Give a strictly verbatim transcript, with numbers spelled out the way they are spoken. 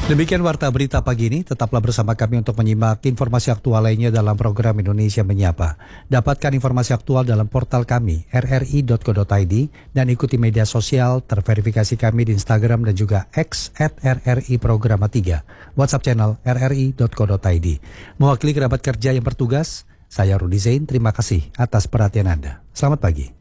Demikian Warta Berita pagi ini, tetaplah bersama kami untuk menyimak informasi aktual lainnya dalam program Indonesia Menyapa. Dapatkan informasi aktual dalam portal kami, r r i dot co dot i d, dan ikuti media sosial terverifikasi kami di Instagram dan juga X at r r i programa tiga, WhatsApp channel r r i dot co dot i d. Mewakili kerabat kerja yang bertugas, saya Rudi Zain, terima kasih atas perhatian Anda. Selamat pagi.